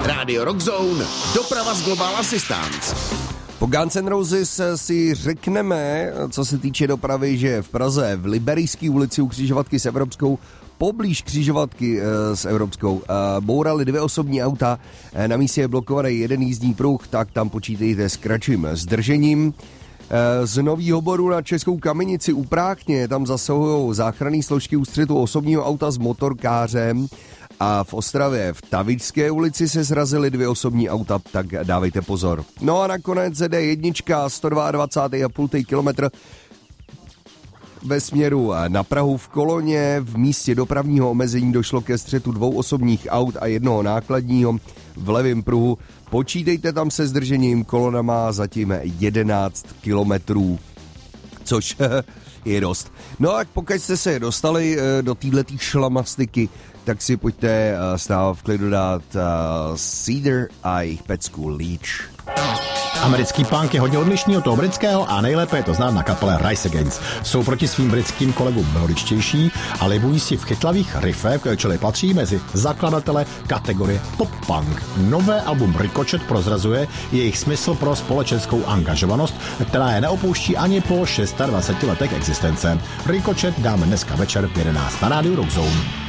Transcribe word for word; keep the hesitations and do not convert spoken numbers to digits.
Radio Rockzone, doprava z Global Assistance. Po Guns N' Roses si řekneme, co se týče dopravy, že v Praze v Liberijské ulici u křižovatky s Evropskou poblíž křižovatky e, s Evropskou e, bourali dvě osobní auta, e, na místě je blokovaný jeden jízdní pruh, tak tam počítejte s kratším zdržením. E, z Novýho Boru na Českou Kamenici u Práchně tam zasahují záchranné složky u střetu osobního auta s motorkářem a v Ostravě v Tavičské ulici se zrazily dvě osobní auta, tak dávejte pozor. No a nakonec D jedna sto dvacet dva celá pět kilometr ve směru na Prahu v Koloně. V místě dopravního omezení došlo ke střetu dvou osobních aut a jednoho nákladního v levém pruhu. Počítejte tam se zdržením, kolona má zatím jedenáct kilometrů, což je dost. No a pokud jste se dostali do této šlamastiky, tak si pojďte stávat v klidu dát Cedar a jejich pecku Leech. Americký punk je hodně odlišný od toho britského a nejlépe je to znát na kapele Rise Against. Jsou proti svým britským kolegům melodičtější a libují si v chytlavých riffech, čili patří mezi zakladatele kategorie pop-punk. Nové album Ricochet prozrazuje jejich smysl pro společenskou angažovanost, která je neopouští ani po dvaceti šesti letech existence. Ricochet dáme dneska večer v jedenáct na rádiu Rockzone.